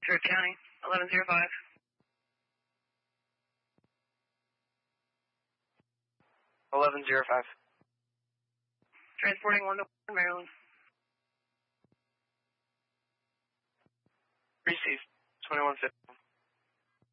Stewart County, 1105. Transporting 1 to 1, Maryland. Received, 2150.